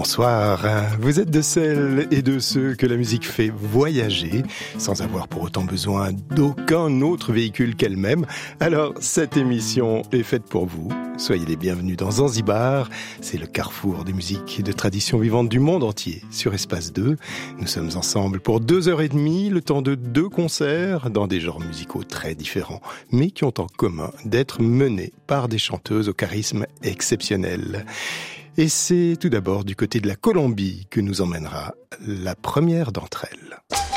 Bonsoir, vous êtes de celles et de ceux que la musique fait voyager, sans avoir pour autant besoin d'aucun autre véhicule qu'elle-même. Alors, cette émission est faite pour vous. Soyez les bienvenus dans Zanzibar. C'est le carrefour des musiques et de traditions vivantes du monde entier, sur Espace 2. Nous sommes ensemble pour 2h30, le temps de 2 concerts, dans des genres musicaux très différents, mais qui ont en commun d'être menés par des chanteuses au charisme exceptionnel. Et c'est tout d'abord du côté de la Colombie que nous emmènera la première d'entre elles.